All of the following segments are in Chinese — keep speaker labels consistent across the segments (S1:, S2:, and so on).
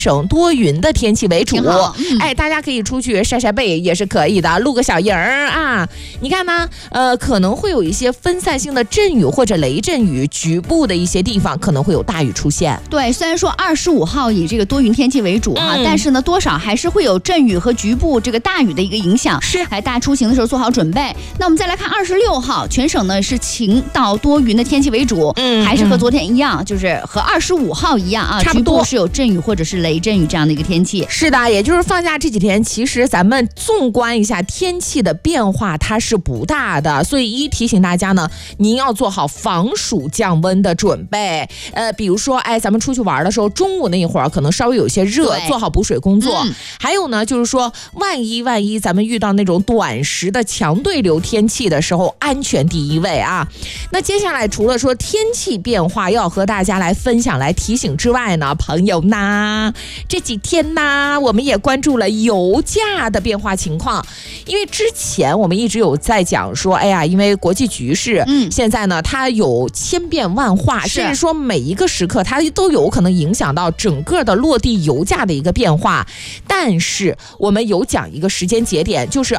S1: 省多云的天气为主。
S2: 哎，
S1: 大家可以出去晒晒背也是可以的，露个小营啊。你看呢？可能会有一些分散性的阵雨或者雷阵雨，局部的一些地方可能会有大雨出现。
S2: 对，虽然说25号以这个多云天气为主但是呢，多少还是会有阵雨和局部这个大雨的一个影响。
S1: 是，
S2: 大家出行的时候做好准备。那我们再来看26号，全省呢是晴到多云的天气为主，还是和昨天一样，就是和25号一样啊，
S1: 差不多
S2: 局部是有阵雨或者是雷阵雨这样的一个天气。
S1: 是的，也就是放假这几天，其实咱们纵观一下天气的变化，它是不大的，所以提醒大家呢，您要做好防暑降温的准备。比如说，咱们出去玩的时候，中午那一会儿可能稍微有些热，做好补水工作。还有呢，就是说，万一咱们遇到那种短时的强对流天气的时候，安全第一位啊。那接下来除了说天气变化要和大家来分享、来提醒之外呢，朋友呢，这几天呢，我们也关注了油价的变化情况。因为之前我们一直有在讲说，因为国际局势，现在呢它有千变万化，甚至说每一个时刻它都有可能影响到整个的落地油价的一个变化。但是我们有讲一个时间节点，就是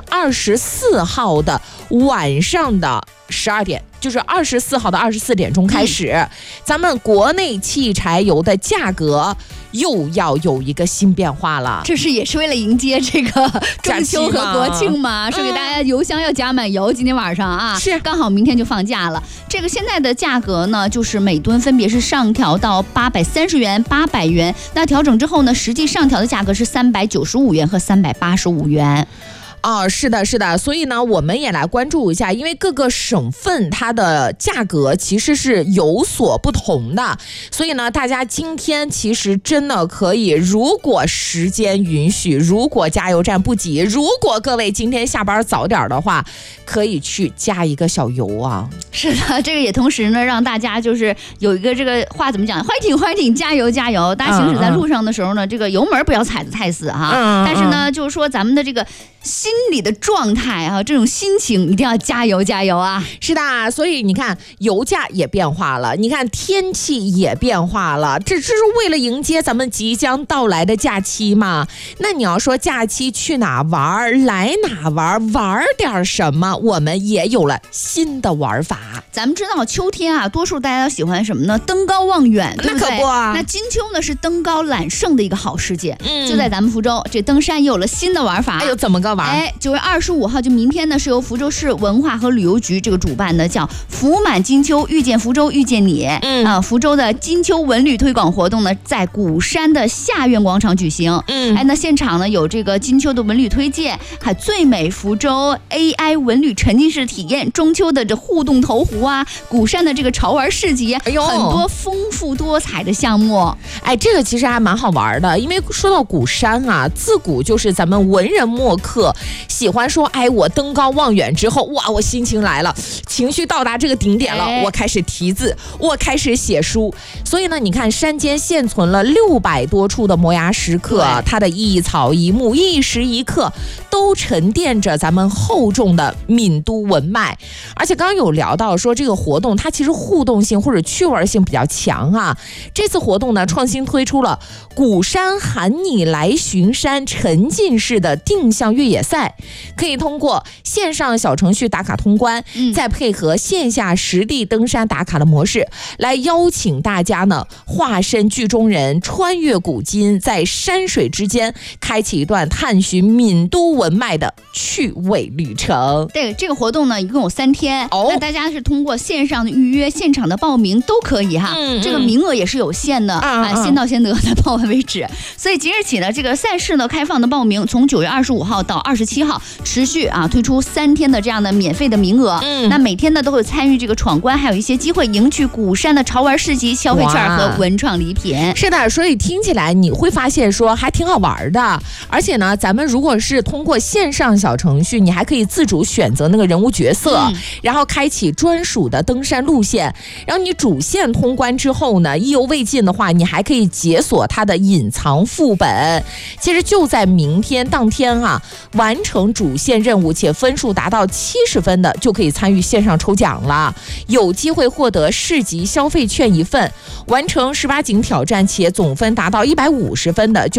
S1: 24号的晚上的12点，就是24号的24点钟开始，咱们国内汽柴油的价格又要有一个新变化了。
S2: 这是也是为了迎接这个中秋和国庆嘛，说给大家油箱要加满油。今天晚上啊，
S1: 是
S2: 刚好明天就放假了。这个现在的价格呢，就是每吨分别是上调到830元、800元。那调整之后呢，实际上调的价格是395元和385元。
S1: 是的，所以呢，我们也来关注一下，因为各个省份它的价格其实是有所不同的，所以呢，大家今天其实真的可以，如果时间允许，如果加油站不挤，如果各位今天下班早点的话，可以去加一个小油啊。
S2: 是的，这个也同时呢，让大家就是有一个这个话怎么讲，欢挺，加油！大家行驶在路上的时候呢，这个油门不要踩得太死哈。但是呢，就是说咱们的这个心理的状态这种心情一定要加油啊！
S1: 是的，所以你看油价也变化了，你看天气也变化了，这是为了迎接咱们即将到来的假期嘛。那你要说假期去哪玩，来哪玩点什么，我们也有了新的玩法。
S2: 咱们知道秋天多数大家都喜欢什么呢？登高望远，对不对？
S1: 那可不啊。
S2: 那金秋呢是登高揽胜的一个好时节，就在咱们福州，这登山也有了新的玩法。
S1: 怎么个玩
S2: ？9月25号就明天呢，是由福州市文化和旅游局这个主办的，叫福满金秋，遇见福州，遇见你。福州的金秋文旅推广活动呢，在鼓山的下苑广场举行。那现场呢有这个金秋的文旅推荐，还最美福州 AI 文旅沉浸式体验，中秋的这互动投壶鼓山的这个潮玩市集，很多丰富多彩的项目。
S1: 这个其实还蛮好玩的，因为说到鼓山自古就是咱们文人墨客喜欢说，我登高望远之后，哇，我心情来了，情绪到达这个顶点了，我开始题字，我开始写书。所以呢，你看山间现存了600多处的摩崖石刻，它的一草一木、一时一刻都沉淀着咱们厚重的闽都文脉。而且刚刚有聊到说，这个活动它其实互动性或者趣味性比较强这次活动呢，创新推出了鼓山喊你来巡山沉浸式的定向越野赛，可以通过线上小程序打卡通关，再配合线下实地登山打卡的模式，来邀请大家呢化身剧中人，穿越古今，在山水之间开启一段探寻闽都文脉的趣味旅程。
S2: 对，这个活动呢一共有3天，那大家是通过线上的预约、现场的报名都可以这个名额也是有限的先到先得，的报完为止。所以即日起呢，这个赛事呢开放的报名从9月25号到27号持续推出3天的这样的免费的名额。那每天呢都会参与这个闯关，还有一些机会赢取鼓山的潮玩市集消费券和文创礼品。
S1: 是的，所以听起来你会发现说还挺好玩的。而且呢，咱们如果是通过线上小程序，你还可以自主选择那个人物角色，然后开启专属的登山路线。然后你主线通关之后呢，意犹未尽的话，你还可以解锁它的隐藏副本。其实就在明天当天完成主线任务且分数达到70分的，就可以参与线上抽奖了，有机会获得市级消费券1份。完成18景挑战且总分达到150分的，就